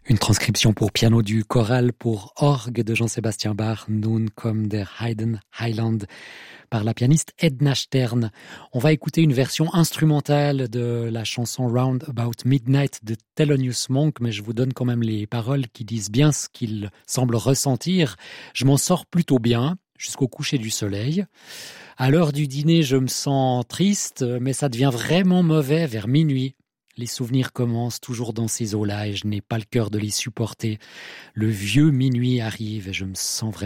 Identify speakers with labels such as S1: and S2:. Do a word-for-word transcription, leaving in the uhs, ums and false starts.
S1: Une transcription pour piano du choral pour orgue de Jean-Sébastien Bach, Nun kommt der Heiden Heiland, par la pianiste Edna Stern. On va écouter une version instrumentale de la chanson Round About Midnight de Thelonious Monk, mais je vous donne quand même les paroles qui disent bien ce qu'il semble ressentir. Je m'en sors plutôt bien, jusqu'au coucher du soleil. À l'heure du dîner, je me sens triste, mais ça devient vraiment mauvais vers minuit. Les souvenirs commencent toujours dans ces eaux-là et je n'ai pas le cœur de les supporter. Le vieux minuit arrive et je me sens vraiment